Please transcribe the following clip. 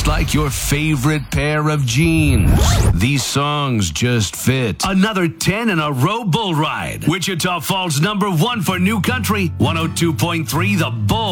just like your favorite pair of jeans. These songs just fit. Another 10 in a row bull ride. Wichita Falls #1 for new country. 102.3 The Bull.